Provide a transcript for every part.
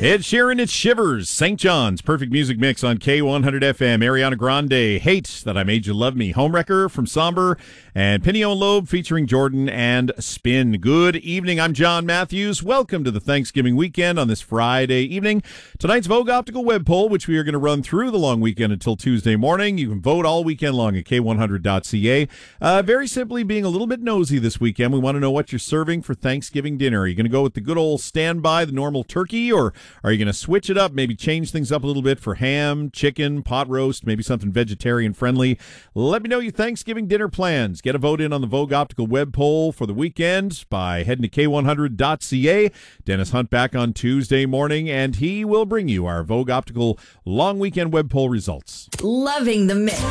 Ed Sheeran, it's Shivers. St. John's Perfect Music Mix on K100 FM. Ariana Grande, Hate That I Made You Love Me. Homewrecker from Somber. And Pinion Lobe featuring Jordan and Spin. Good evening. I'm John Matthews. Welcome to the Thanksgiving weekend on this Friday evening. Tonight's Vogue Optical Web Poll, which we are going to run through the long weekend until Tuesday morning. You can vote all weekend long at K100.ca. Very simply, being a little bit nosy this weekend, we want to know what you're serving for Thanksgiving dinner. Are you going to go with the good old standby, the normal turkey, or are you going to switch it up, maybe change things up a little bit for ham, chicken, pot roast, maybe something vegetarian friendly? Let me know your Thanksgiving dinner plans. Get a vote in on the Vogue Optical Web Poll for the weekend by heading to K100.ca. Dennis Hunt back on Tuesday morning, and he will bring you our Vogue Optical long weekend web poll results. Loving the mix.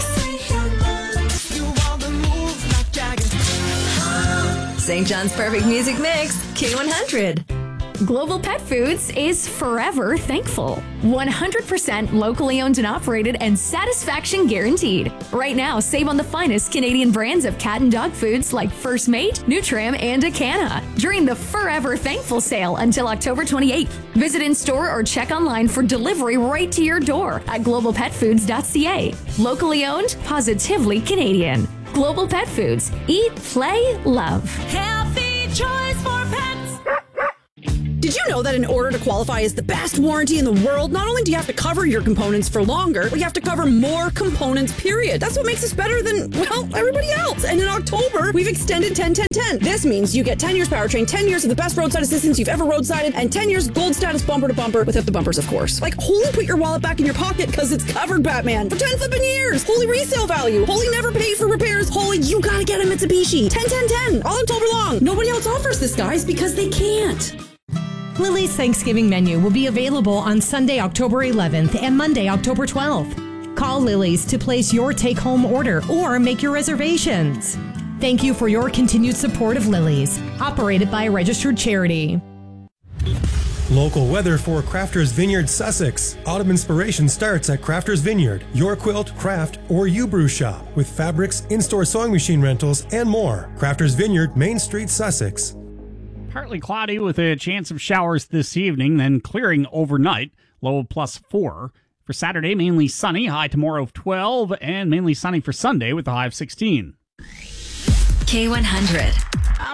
St. John's Perfect Music Mix, K100. Global Pet Foods is forever thankful. 100% locally owned and operated and satisfaction guaranteed. Right now, save on the finest Canadian brands of cat and dog foods like First Mate, Nutram, and Acana during the Forever Thankful sale until October 28th. Visit in-store or check online for delivery right to your door at globalpetfoods.ca. Locally owned, positively Canadian. Global Pet Foods. Eat, play, love. Healthy choice for pets. Did you know that in order to qualify as the best warranty in the world, not only do you have to cover your components for longer, but you have to cover more components, period. That's what makes us better than, well, everybody else. And in October, we've extended 10-10-10. This means you get 10 years powertrain, 10 years of the best roadside assistance you've ever roadsided, and 10 years gold status bumper to bumper without the bumpers, of course. Like, holy put your wallet back in your pocket because it's covered, Batman, for 10 flipping years. Holy resale value. Holy never pay for repairs. Holy you gotta get a Mitsubishi. 10-10-10. All October long. Nobody else offers this, guys, because they can't. Lily's Thanksgiving menu will be available on Sunday, October 11th and Monday, October 12th. Call Lily's to place your take-home order or make your reservations. Thank you for your continued support of Lily's, operated by a registered charity. Local weather for Crafters Vineyard, Sussex. Autumn inspiration starts at Crafters Vineyard, your quilt, craft, or U-Brew shop with fabrics, in-store sewing machine rentals, and more. Crafters Vineyard, Main Street, Sussex. Partly cloudy with a chance of showers this evening, then clearing overnight, low +4. For Saturday, mainly sunny, high tomorrow of 12, and mainly sunny for Sunday with a high of 16. K100.